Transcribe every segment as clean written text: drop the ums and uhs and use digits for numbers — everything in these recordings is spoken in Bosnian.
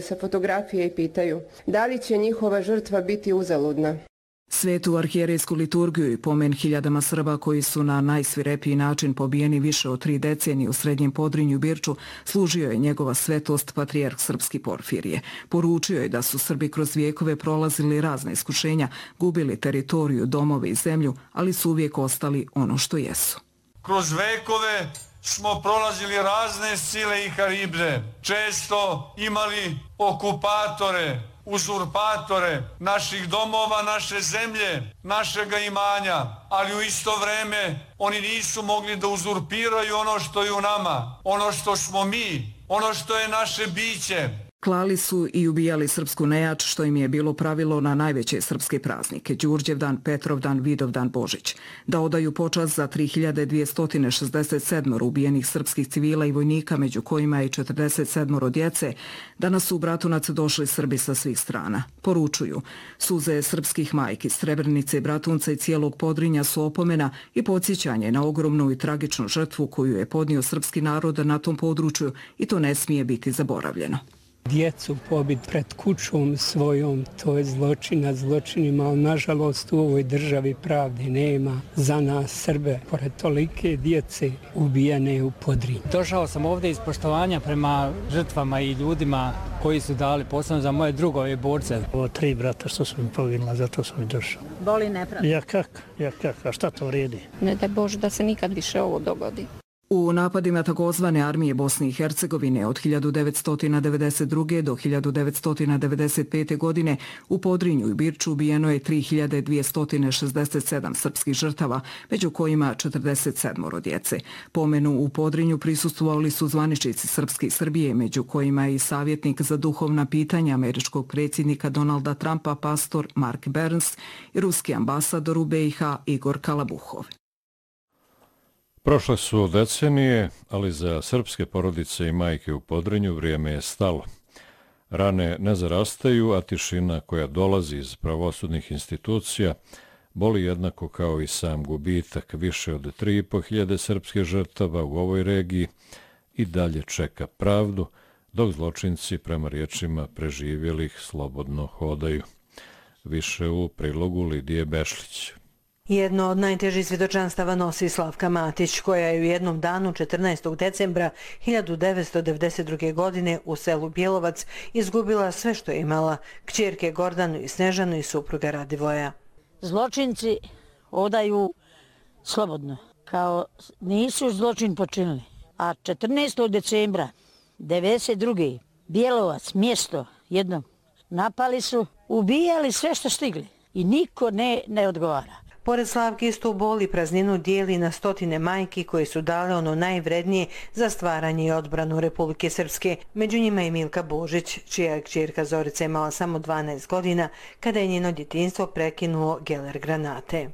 sa fotografije i pitaju da li će njihova žrtva biti uzaludna. Svetu arhijerejsku liturgiju i pomen hiljadama Srba koji su na najsvirepiji način pobijeni više od 3 decenije u Srednjem Podrinju i Birču služio je njegova svetost patrijarh srpski Porfirije. Poručio je da su Srbi kroz vijekove prolazili razne iskušenja, gubili teritoriju, domove i zemlju, ali su uvijek ostali ono što jesu. Kroz vekove smo prolazili razne sile i kalibre, često imali okupatore, uzurpatore naših domova, naše zemlje, našega imanja, ali u isto vreme oni nisu mogli da uzurpiraju ono što je u nama, ono što smo mi, ono što je naše biće. Klali su i ubijali srpsku nejač, što im je bilo pravilo na najveće srpske praznike, Đurđevdan, Petrovdan, Vidovdan, Božić. Da odaju počast za 3267 ubijenih srpskih civila i vojnika, među kojima je 47 djece, danas su u Bratunac došli Srbi sa svih strana. Poručuju, suze srpskih majki, Srebrenice, Bratunca i cijelog Podrinja su opomena i podsjećanje na ogromnu i tragičnu žrtvu koju je podnio srpski narod na tom području i to ne smije biti zaboravljeno. Djecu pobiti pred kućom svojom, to je zločin nad zločinima, ali nažalost u ovoj državi pravde nema za nas Srbe, pored tolike djece ubijene u Podrinju. Došao sam ovdje iz poštovanja prema žrtvama i ljudima koji su dali, posebno za moje drugove borce. Ovo 3 brata što su mi poginula, zato sam i došao. Boli nepravda? Ja kak, a šta to vrijedi? Ne daj Bože da se nikad više ovo dogodi. U napadima takozvane armije Bosne i Hercegovine od 1992. do 1995. godine u Podrinju i Birču ubijeno je 3267 srpskih žrtava, među kojima 47 djece. Pomenu u Podrinju prisustvovali su zvaničnici Srpske i Srbije, među kojima je i savjetnik za duhovna pitanja američkog predsjednika Donalda Trumpa, pastor Mark Burns i ruski ambasador u BiH Igor Kalabuhov. Prošle su decenije, ali za srpske porodice i majke u Podrinju vrijeme je stalo. Rane ne zarastaju, a tišina koja dolazi iz pravosudnih institucija boli jednako kao i sam gubitak. Više od 3.500 srpskih žrtava u ovoj regiji i dalje čeka pravdu, dok zločinci prema riječima preživjelih slobodno hodaju. Više u prilogu Lidije Bešlić. Jedno od najtežih svjedočanstava nosi Slavka Matić, koja je u jednom danu 14. decembra 1992. godine u selu Bjelovac izgubila sve što je imala, kćerke Gordanu i Snežanu i supruga Radivoja. Zločinci odaju slobodno, kao nisu zločin počinili. A 14. decembra 1992. Bjelovac, mjesto jedno, napali su, ubijali sve što stigli i niko ne odgovara. Pored Slavke istu bol i prazninu dijeli na stotine majki koji su dale ono najvrednije za stvaranje i odbranu Republike Srpske. Među njima je Milka Božić, čija je kćerka Zorica imala samo 12 godina kada je njeno djetinjstvo prekinuo geler granate.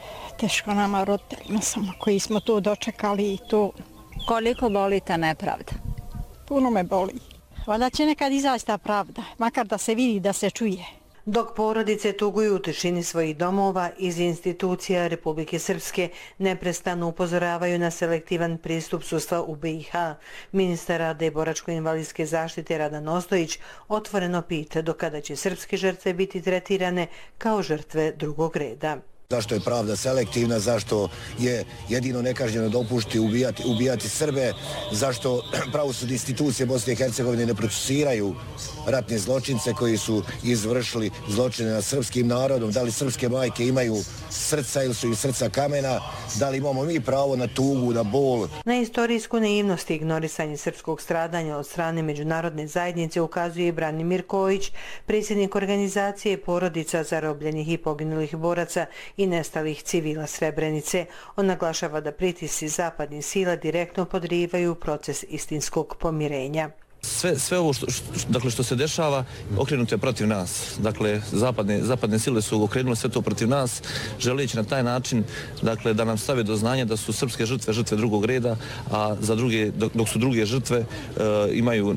Teško nama roditeljima samo koji smo to dočekali i to. Koliko boli ta nepravda? Puno me boli. Valjda će nekad izaći ta pravda, makar da se vidi, da se čuje. Dok porodice tuguju u tišini svojih domova, iz institucija Republike Srpske neprestano upozoravaju na selektivan pristup sudstva u BiH. Ministar rada i boračko-invalidske zaštite Radan Ostojić otvoreno pita do kada će srpske žrtve biti tretirane kao žrtve drugog reda. Zašto je pravda selektivna, zašto je jedino nekažnjeno dopušti ubijati Srbe, zašto pravosudne institucije Bosne i Hercegovine ne procesuiraju ratne zločince koji su izvršili zločine nad srpskim narodom, da li srpske majke imaju srca ili su im srca kamena, da li imamo mi pravo na tugu, na bol. Na istorijsku naivnost i ignorisanje srpskog stradanja od strane međunarodne zajednice ukazuje i Branimir Kojić, predsjednik organizacije porodica zarobljenih i poginulih boraca i nestalih civila Srebrenice. On naglašava da pritisci zapadnih sila direktno podrivaju proces istinskog pomirenja. Sve ovo što se dešava okrenuto je protiv nas. Dakle, zapadne sile su okrenule sve to protiv nas, želeći na taj način da nam stave do znanja da su srpske žrtve drugog reda, a za druge, dok su druge žrtve imaju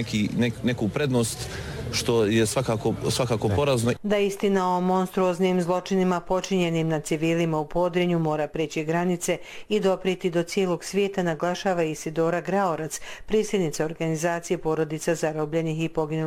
neku prednost, što je svakako porazno. Da istina o monstruoznim zločinima počinjenim na civilima u Podrinju mora preći granice i dopriti do cijelog svijeta, naglašava Isidora Graorac, predsjednica organizacije porodica zarobljenih i poginulih